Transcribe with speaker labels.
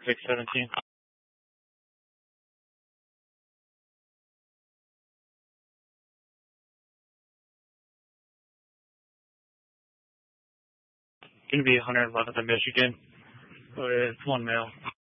Speaker 1: 617. Going to be 111th in Michigan with one male.